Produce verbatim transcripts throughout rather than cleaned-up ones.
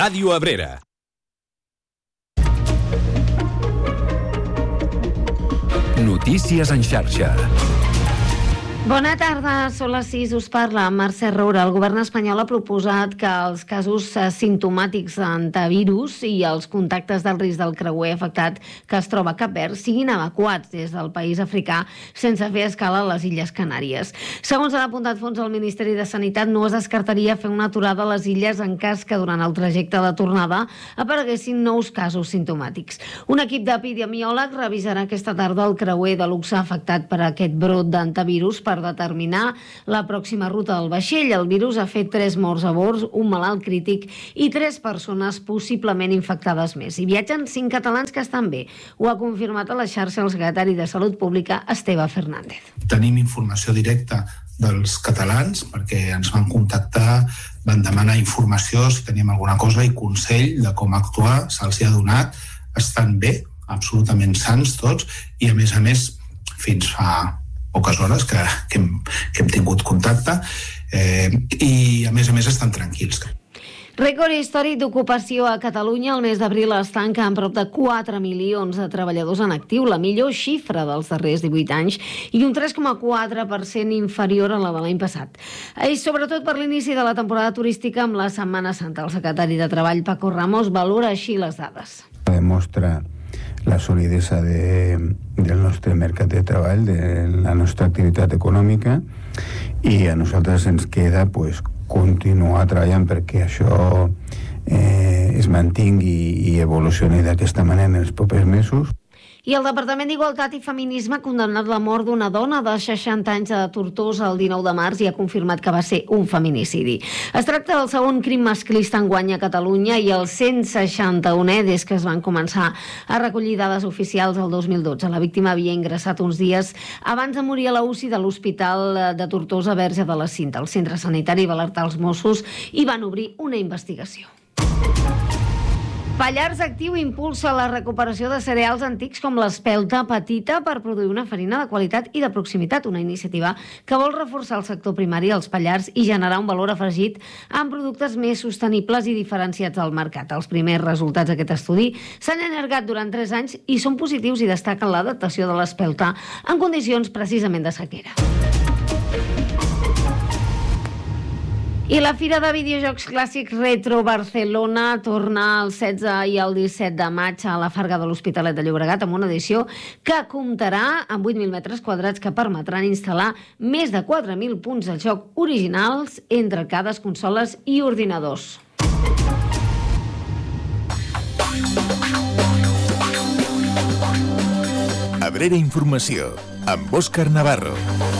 Ràdio Abrera. Notícies en xarxa. Bona tarda, són les sis, us parla Mercè Roura. El govern espanyol ha proposat que els casos simptomàtics d'antivirus i els contactes del risc del creuer afectat que es troba a Cap Verd siguin evacuats des del país africà sense fer escala a les Illes Canàries. Segons han apuntat fons al Ministeri de Sanitat, no es descartaria fer una aturada a les illes en cas que durant el trajecte de tornada apareguessin nous casos simptomàtics. Un equip d'epidemiòlegs revisarà aquesta tarda el creuer de luxe afectat per aquest brot d'antivirus per determinar la pròxima ruta del vaixell. El virus ha fet tres morts a bord, un malalt crític i tres persones possiblement infectades més. Hi viatgen cinc catalans que estan bé. Ho ha confirmat a la xarxa el secretari de Salut Pública, Esteve Fernández. Tenim informació directa dels catalans perquè ens van contactar, van demanar informació si teníem alguna cosa i consell de com actuar, se'ls ha donat, estan bé, absolutament sans tots, i a més a més fins fa poques hores que, que, hem, que hem tingut contacte eh, i a més a més estan tranquils. Rècord històric d'ocupació a Catalunya. El mes d'abril es tanca amb prop de quatre milions de treballadors en actiu, la millor xifra dels darrers divuit anys i un tres coma quatre per cent inferior a la de l'any passat. I sobretot per l'inici de la temporada turística amb la Setmana Santa. El secretari de Treball, Paco Ramos, valora així les dades. Demostra la solidesa de, del nostre mercat de treball, de la nostra activitat econòmica, i a nosaltres ens queda pues, continuar treballant perquè això eh, es mantingui i evolucioni d'aquesta manera en els propers mesos. I el Departament d'Igualtat i Feminisme ha condemnat la mort d'una dona de seixanta anys a Tortosa el dinou de març i ha confirmat que va ser un feminicidi. Es tracta del segon crim masclista enguany a Catalunya i el cent seixanta-unè des que es van començar a recollir dades oficials el dos mil dotze. La víctima havia ingressat uns dies abans de morir a la U C I de l'Hospital de Tortosa Verge de la Cinta. El centre sanitari va alertar els Mossos i van obrir una investigació. Pallars Actiu impulsa la recuperació de cereals antics com l'espelta petita per produir una farina de qualitat i de proximitat, una iniciativa que vol reforçar el sector primari als Pallars i generar un valor afegit amb productes més sostenibles i diferenciats al mercat. Els primers resultats d'aquest estudi s'han allargat durant tres anys i són positius i destaquen l'adaptació de l'espelta en condicions precisament de sequera. I la Fira de Videojocs Clàssics Retro Barcelona torna el setze i el disset de maig a la Farga de l'Hospitalet de Llobregat amb una edició que comptarà amb vuit mil metres quadrats que permetran instal·lar més de quatre mil punts de joc originals entre arcades, consoles i ordinadors. Abrera Informació, amb Òscar Navarro.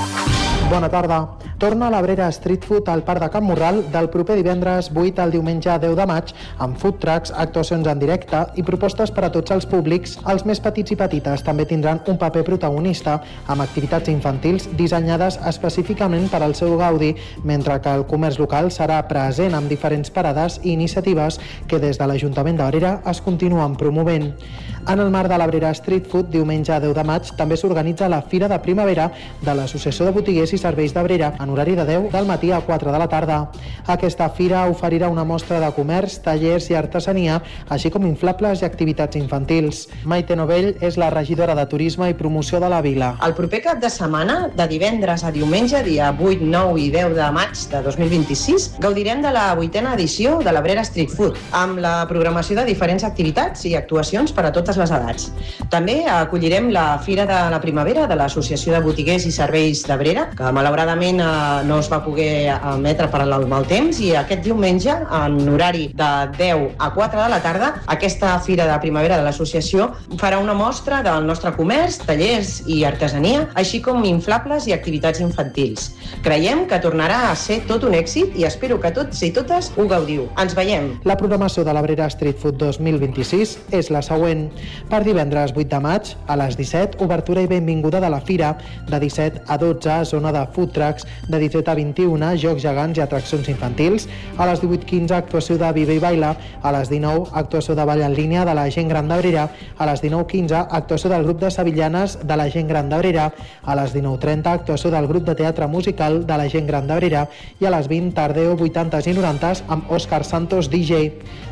Bona tarda. Torna a l'Abrera Street Food al Parc de Can Morral del proper divendres vuit al diumenge deu de maig amb food trucks, actuacions en directe i propostes per a tots els públics. Els més petits i petites també tindran un paper protagonista amb activitats infantils dissenyades específicament per al seu gaudi, mentre que el comerç local serà present amb diferents parades i iniciatives que des de l'Ajuntament d'Abrera es continuen promovent. En el marc de l'Abrera Street Food, diumenge deu de maig, també s'organitza la Fira de Primavera de l'Associació de Botiguers i Serveis d'Abrera en horari de deu del matí a quatre de la tarda. Aquesta fira oferirà una mostra de comerç, tallers i artesania, així com inflables i activitats infantils. Maite Novell és la regidora de Turisme i Promoció de la Vila. El proper cap de setmana, de divendres a diumenge, dia vuit, nou i deu de maig de dos mil vint-i-sis, gaudirem de la vuitena edició de l'Abrera Street Food, amb la programació de diferents activitats i actuacions per a totes les edats. També acollirem la Fira de la Primavera de l'Associació de Botiguers i Serveis d'Abrera, que malauradament eh, no es va poder emetre per al mal temps, i aquest diumenge, en horari de deu a quatre de la tarda, aquesta Fira de Primavera de l'Associació farà una mostra del nostre comerç, tallers i artesania, així com inflables i activitats infantils. Creiem que tornarà a ser tot un èxit i espero que tots i totes ho gaudiu. Ens veiem! La programació de l'Abrera Street Food dos mil vint-i-sis és la següent. Per divendres vuit de maig, a les disset, obertura i benvinguda de la Fira, de disset a dotze, zona de food trucks, de disset a vint i una, jocs gegants i atraccions infantils, a les divuit quinze, actuació de Viva i Baila, a les dinou, actuació de ball en línia de la gent gran d'Abrera, a les dinou quinze, actuació del grup de sevillanes de la gent gran d'Abrera, a les dinou trenta, actuació del grup de teatre musical de la gent gran d'Abrera i a les vint, tardeo, vuitantes i norantes amb Òscar Santos D J.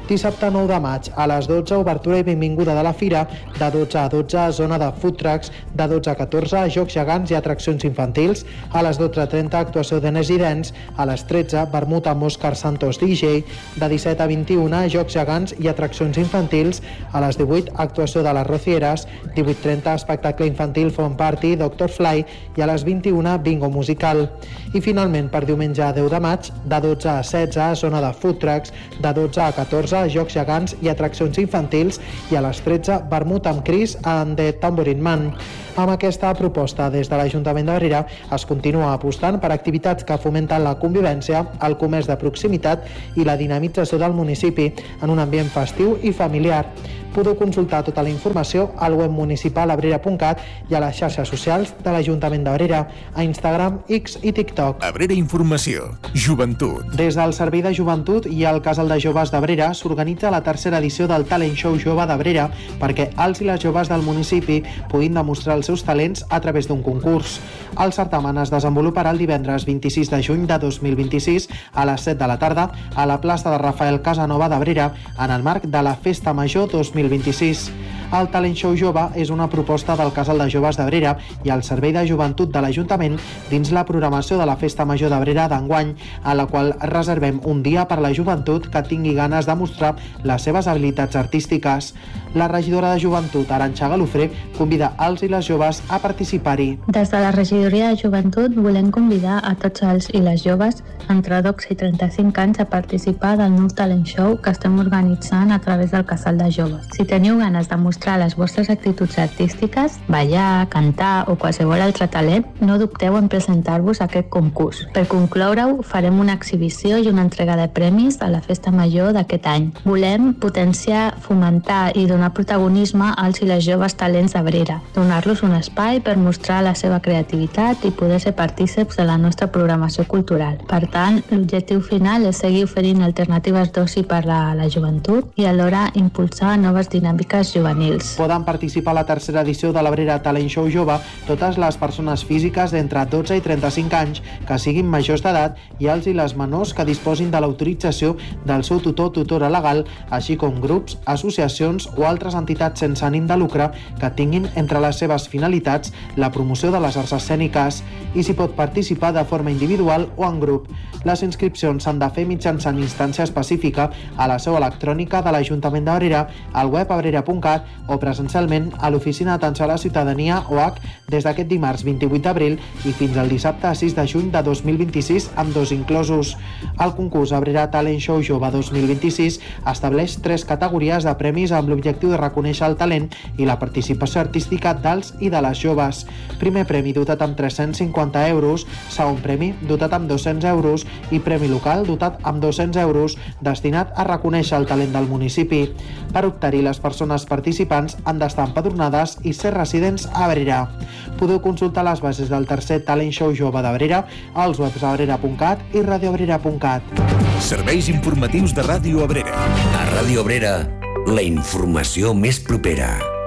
Dissabte nou de maig, a les dotze, obertura i benvinguda de la fira, de dotze a dotze, zona de food trucks, de dotze a catorze, jocs gegants i atraccions infantils, a les dotze trenta, actuació de Nes i Dents, a les tretze, vermut amb Òscar Santos D J, de disset a vint-i-una, jocs gegants i atraccions infantils, a les divuit, actuació de les Rocieres, divuit trenta, espectacle infantil Fun Party, doctor Fly, i a les vint-i-una, bingo musical. I finalment, per diumenge deu de maig, de dotze a setze, zona de food trucks, de dotze a catorze, jocs gegants i atraccions infantils, i a les tretze, vermut amb Chris and the Tambourine Man. Amb aquesta proposta, des de l'Ajuntament d'Abrera es continua apostant per activitats que fomenten la convivència, el comerç de proximitat i la dinamització del municipi en un ambient festiu i familiar. Podeu consultar tota la informació al web municipal abrera punt cat i a les xarxes socials de l'Ajuntament d'Abrera, a Instagram, X i TikTok. Abrera Informació, Joventut. Des del Servei de Joventut i el Casal de Joves d'Abrera s'organitza la tercera edició del Talent Show Jove d'Abrera perquè els i les joves del municipi puguin demostrar els seus talents a través d'un concurs. El certamen es desenvoluparà el divendres vint-i-sis de juny de dos mil vint-i-sis a les set de la tarda a la plaça de Rafael Casanova d'Abrera en el marc de la Festa Major dos mil vint-i-sis. El Talent Show Jove és una proposta del Casal de Joves d'Abrera i el Servei de Joventut de l'Ajuntament dins la programació de la Festa Major d'Abrera d'enguany, a la qual reservem un dia per a la joventut que tingui ganes de mostrar les seves habilitats artístiques. La regidora de Joventut, Arantxa Galofré, convida els i les joves a participar-hi. Des de la regidoria de Joventut volem convidar a tots els i les joves entre dotze i trenta-cinc anys a participar del nou Talent Show que estem organitzant a través del Casal de Joves. Si teniu ganes de mostrar les vostres actituds artístiques, ballar, cantar o qualsevol altre talent, no dubteu en presentar-vos a aquest concurs. Per concloure-ho, farem una exhibició i una entrega de premis a la Festa Major d'aquest any. Volem potenciar, fomentar i donar protagonisme als i les joves talents d'Abrera, donar-los un espai per mostrar la seva creativitat i poder ser partíceps de la nostra programació cultural. Per tant, l'objectiu final és seguir oferint alternatives d'oci per a la joventut i alhora impulsar noves dinàmiques juvenils. Poden participar a la tercera edició de l'Abrera Talent Show Jove totes les persones físiques d'entre dotze i trenta-cinc anys que siguin majors d'edat i els i les menors que disposin de l'autorització del seu tutor o tutora legal, així com grups, associacions o altres entitats sense ànim de lucre que tinguin entre les seves finalitats la promoció de les arts escèniques i s'hi pot participar de forma individual o en grup. Les inscripcions s'han de fer mitjançant instància específica a la seu electrònica de l'Ajuntament d'Abrera, al web abrera punt cat o presencialment a l'Oficina d'Atenció a la Ciutadania O H des d'aquest dimarts vint-i-vuit d'abril i fins al dissabte sis de juny de dos mil vint-i-sis amb dos inclosos. El concurs Abrera Talent Show Jove dos mil vint-i-sis estableix tres categories de premis amb l'objectiu de reconèixer el talent i la participació artística dels i de les joves. Primer premi dotat amb tres-cents cinquanta euros, segon premi dotat amb dos-cents euros i premi local dotat amb dos-cents euros destinat a reconèixer el talent del municipi. Per optar-hi, les persones participants han d'estar empadronades i ser residents a Abrera. Podeu consultar les bases del tercer Talent Show Jove d'Abrera als webs abrera punt cat i radioabrera punt cat. Serveis informatius de Ràdio Abrera. A Ràdio Abrera, la informació més propera.